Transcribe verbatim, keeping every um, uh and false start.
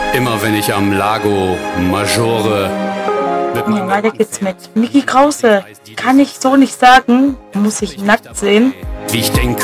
Immer wenn ich am Lago Maggiore mit Ja, meinem weiter geht's mit Micky Krause. Kann ich so nicht sagen, muss ich nackt sehen. wie ich denke.